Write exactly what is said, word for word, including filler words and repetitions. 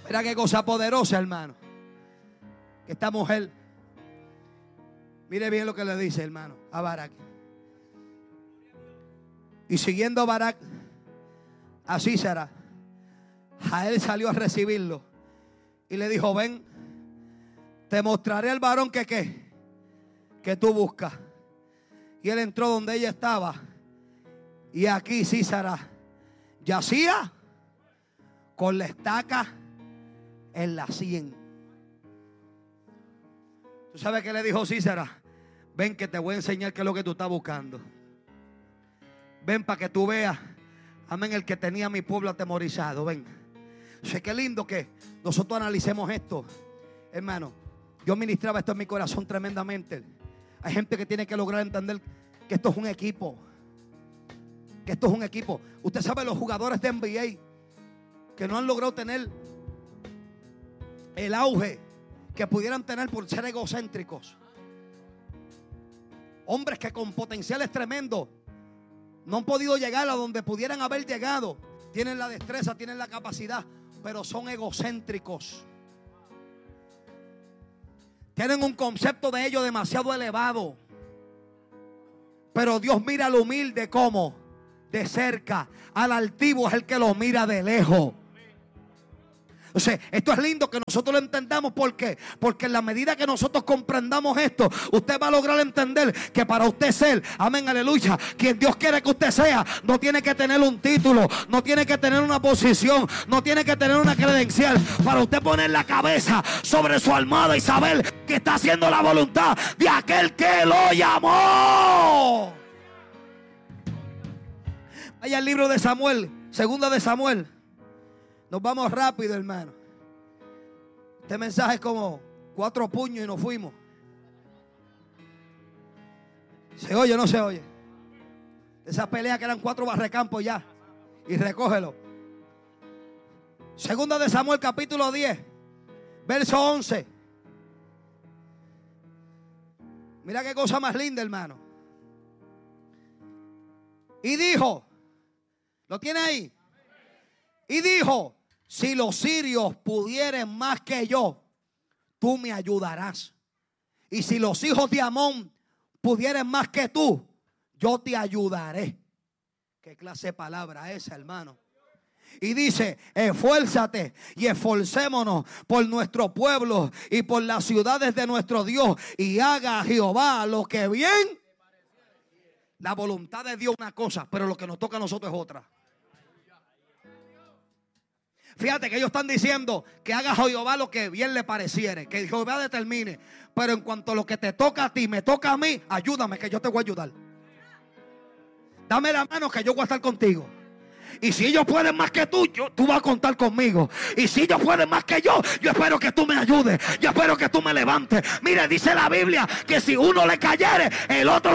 Mira qué cosa poderosa, hermano. Que esta mujer, mire bien lo que le dice, hermano, a Barak. Y siguiendo a Barak a Sísara, Jael salió a recibirlo y le dijo: ven, te mostraré al varón que qué, que tú buscas. Y él entró donde ella estaba, y aquí Sísara yacía con la estaca en la sien. ¿Tú sabes qué le dijo Sísara? Ven que te voy a enseñar qué es lo que tú estás buscando. Ven para que tú veas, amén, el que tenía a mi pueblo atemorizado. Ven. Sé qué lindo que nosotros analicemos esto, hermano. Yo ministraba esto en mi corazón tremendamente. Hay gente que tiene que lograr entender que esto es un equipo. Que esto es un equipo. Usted sabe, los jugadores de N B A que no han logrado tener el auge que pudieran tener por ser egocéntricos. Hombres que con potenciales tremendos no han podido llegar a donde pudieran haber llegado. Tienen la destreza, tienen la capacidad, pero son egocéntricos. Tienen un concepto de ellos demasiado elevado. Pero Dios mira al humilde como de cerca. Al altivo es el que lo mira de lejos. O sea, esto es lindo que nosotros lo entendamos. ¿Por qué? Porque en la medida que nosotros comprendamos esto, usted va a lograr entender que para usted ser, amén, aleluya, quien Dios quiere que usted sea, no tiene que tener un título, no tiene que tener una posición, no tiene que tener una credencial. Para usted poner la cabeza sobre su almohada y saber que está haciendo la voluntad de aquel que lo llamó. Vaya al libro de Samuel, segunda de Samuel. Nos vamos rápido, hermano. Este mensaje es como cuatro puños y nos fuimos. ¿Se oye o no se oye? Esa pelea que eran cuatro barrecampos ya. Y recógelo. Segunda de Samuel, capítulo diez, verso once. Mira qué cosa más linda, hermano. Y dijo, ¿lo tiene ahí? Y dijo: si los sirios pudieren más que yo, tú me ayudarás. Y si los hijos de Amón pudieren más que tú, yo te ayudaré. ¿Qué clase de palabra es esa, hermano? Y dice: esfuérzate y esforcémonos por nuestro pueblo y por las ciudades de nuestro Dios, y haga Jehová lo que bien. La voluntad de Dios es una cosa, pero lo que nos toca a nosotros es otra. Fíjate que ellos están diciendo que haga Jehová lo que bien le pareciere, que Jehová determine. Pero en cuanto a lo que te toca a ti, me toca a mí, ayúdame que yo te voy a ayudar. Dame la mano que yo voy a estar contigo. Y si ellos pueden más que tú, yo, tú vas a contar conmigo. Y si ellos pueden más que yo, yo espero que tú me ayudes. Yo espero que tú me levantes. Mire, dice la Biblia que si uno le cayere, el otro